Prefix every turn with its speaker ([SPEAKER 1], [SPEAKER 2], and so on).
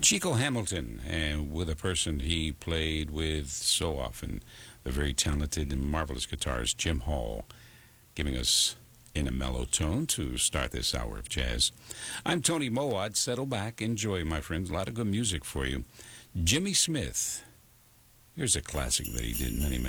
[SPEAKER 1] Chico Hamilton, and with a person he played with so often, the very talented and marvelous guitarist Jim Hall, giving us In a Mellow Tone to start this hour of jazz. I'm Tony Mowat. Settle back, enjoy, my friends. A lot of good music for you. Jimmy Smith. Here's a classic that he did many